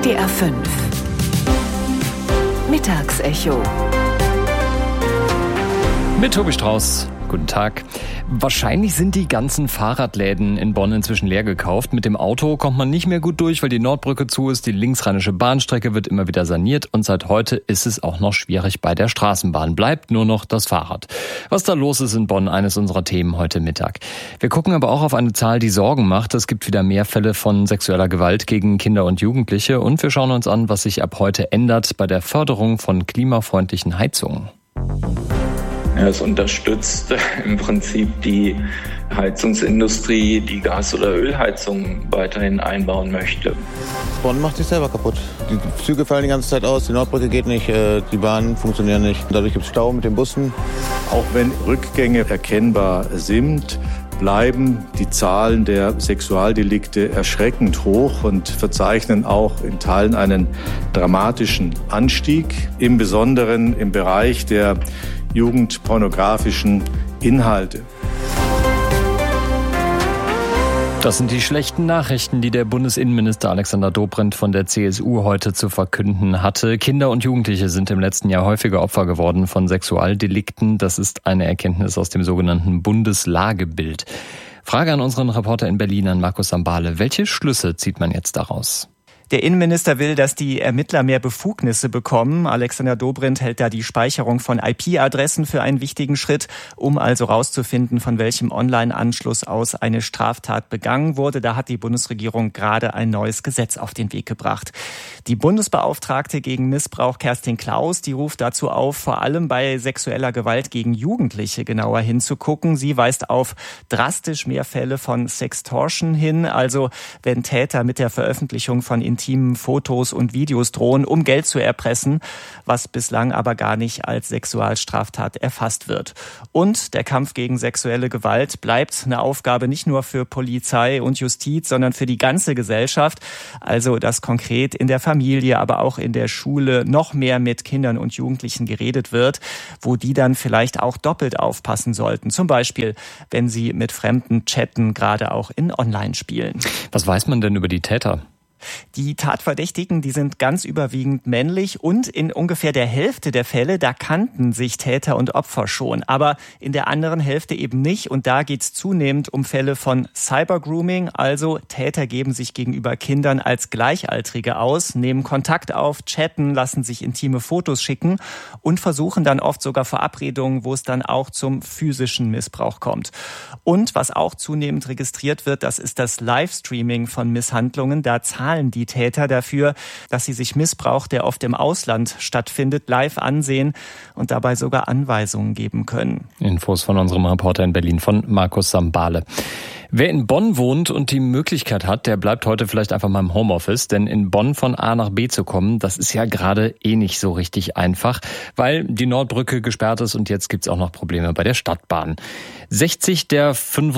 NDR 5 Mittagsecho mit Tobi Strauß. Guten Tag. Wahrscheinlich sind die ganzen Fahrradläden in Bonn inzwischen leer gekauft. Mit dem Auto kommt man nicht mehr gut durch, weil die Nordbrücke zu ist. Die linksrheinische Bahnstrecke wird immer wieder saniert. Und seit heute ist es auch noch schwierig bei der Straßenbahn. Bleibt nur noch das Fahrrad. Was da los ist in Bonn, eines unserer Themen heute Mittag. Wir gucken aber auch auf eine Zahl, die Sorgen macht. Es gibt wieder mehr Fälle von sexueller Gewalt gegen Kinder und Jugendliche. Und wir schauen uns an, was sich ab heute ändert bei der Förderung von klimafreundlichen Heizungen. Ja, es unterstützt im Prinzip die Heizungsindustrie, die Gas- oder Ölheizungen weiterhin einbauen möchte. Bonn macht sich selber kaputt. Die Züge fallen die ganze Zeit aus, die Nordbrücke geht nicht, die Bahnen funktionieren nicht. Dadurch gibt es Stau mit den Bussen. Auch wenn Rückgänge erkennbar sind, bleiben die Zahlen der Sexualdelikte erschreckend hoch und verzeichnen auch in Teilen einen dramatischen Anstieg, im Besonderen im Bereich der jugendpornografischen Inhalte. Das sind die schlechten Nachrichten, die der Bundesinnenminister Alexander Dobrindt von der CSU heute zu verkünden hatte. Kinder und Jugendliche sind im letzten Jahr häufiger Opfer geworden von Sexualdelikten. Das ist eine Erkenntnis aus dem sogenannten Bundeslagebild. Frage an unseren Reporter in Berlin, an Markus Sambale. Welche Schlüsse zieht man jetzt daraus? Der Innenminister will, dass die Ermittler mehr Befugnisse bekommen. Alexander Dobrindt hält da die Speicherung von IP-Adressen für einen wichtigen Schritt, um also rauszufinden, von welchem Online-Anschluss aus eine Straftat begangen wurde. Da hat die Bundesregierung gerade ein neues Gesetz auf den Weg gebracht. Die Bundesbeauftragte gegen Missbrauch Kerstin Klaus, die ruft dazu auf, vor allem bei sexueller Gewalt gegen Jugendliche genauer hinzugucken. Sie weist auf drastisch mehr Fälle von Sextortion hin, also wenn Täter mit der Veröffentlichung von intimen Fotos und Videos drohen, um Geld zu erpressen, was bislang aber gar nicht als Sexualstraftat erfasst wird. Und der Kampf gegen sexuelle Gewalt bleibt eine Aufgabe nicht nur für Polizei und Justiz, sondern für die ganze Gesellschaft. Also, dass konkret in der Familie, aber auch in der Schule noch mehr mit Kindern und Jugendlichen geredet wird, wo die dann vielleicht auch doppelt aufpassen sollten. Zum Beispiel, wenn sie mit Fremden chatten, gerade auch in Online-Spielen. Was weiß man denn über die Täter? Die Tatverdächtigen, die sind ganz überwiegend männlich und in ungefähr der Hälfte der Fälle, da kannten sich Täter und Opfer schon. Aber in der anderen Hälfte eben nicht. Und da geht's zunehmend um Fälle von Cybergrooming. Also Täter geben sich gegenüber Kindern als Gleichaltrige aus, nehmen Kontakt auf, chatten, lassen sich intime Fotos schicken und versuchen dann oft sogar Verabredungen, wo es dann auch zum physischen Missbrauch kommt. Und was auch zunehmend registriert wird, das ist das Livestreaming von Misshandlungen. Da zahlen die Täter dafür, dass sie sich Missbrauch, der oft im Ausland stattfindet, live ansehen und dabei sogar Anweisungen geben können. Infos von unserem Reporter in Berlin, von Markus Sambale. Wer in Bonn wohnt und die Möglichkeit hat, der bleibt heute vielleicht einfach mal im Homeoffice, denn in Bonn von A nach B zu kommen, das ist ja gerade nicht so richtig einfach, weil die Nordbrücke gesperrt ist und jetzt gibt's auch noch Probleme bei der Stadtbahn. 60 der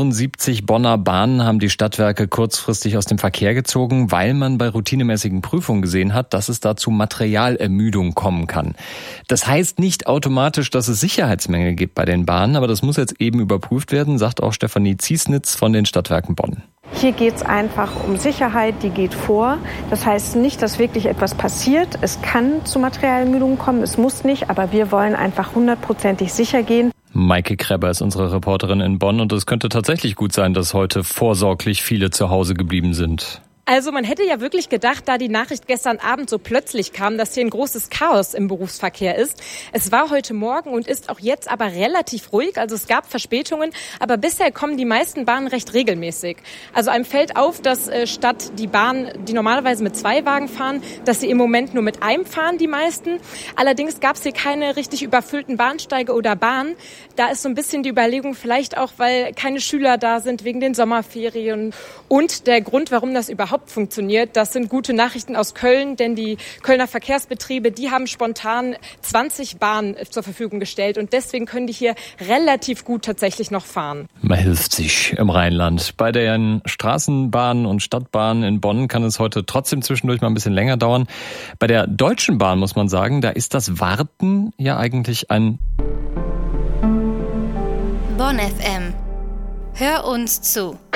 75 Bonner Bahnen haben die Stadtwerke kurzfristig aus dem Verkehr gezogen, weil man bei routinemäßigen Prüfungen gesehen hat, dass es da zu Materialermüdung kommen kann. Das heißt nicht automatisch, dass es Sicherheitsmängel gibt bei den Bahnen, aber das muss jetzt eben überprüft werden, sagt auch Stefanie Ziesnitz von den Stadtwerken Bonn. Hier geht es einfach um Sicherheit, die geht vor. Das heißt nicht, dass wirklich etwas passiert. Es kann zu Materialermüdung kommen, es muss nicht, aber wir wollen einfach 100%ig sicher gehen. Maike Kreber ist unsere Reporterin in Bonn und es könnte tatsächlich gut sein, dass heute vorsorglich viele zu Hause geblieben sind. Also man hätte ja wirklich gedacht, da die Nachricht gestern Abend so plötzlich kam, dass hier ein großes Chaos im Berufsverkehr ist. Es war heute Morgen und ist auch jetzt aber relativ ruhig. Also es gab Verspätungen, aber bisher kommen die meisten Bahnen recht regelmäßig. Also einem fällt auf, dass statt die Bahnen, die normalerweise mit 2 Wagen fahren, dass sie im Moment nur mit einem fahren, die meisten. Allerdings gab es hier keine richtig überfüllten Bahnsteige oder Bahnen. Da ist so ein bisschen die Überlegung, vielleicht auch, weil keine Schüler da sind wegen den Sommerferien. Und der Grund, warum das überhaupt funktioniert, das sind gute Nachrichten aus Köln, denn die Kölner Verkehrsbetriebe, die haben spontan 20 Bahnen zur Verfügung gestellt und deswegen können die hier relativ gut tatsächlich noch fahren. Man hilft sich im Rheinland. Bei den Straßenbahnen und Stadtbahnen in Bonn kann es heute trotzdem zwischendurch mal ein bisschen länger dauern. Bei der Deutschen Bahn muss man sagen, da ist das Warten ja eigentlich ein Bonn FM. Hör uns zu.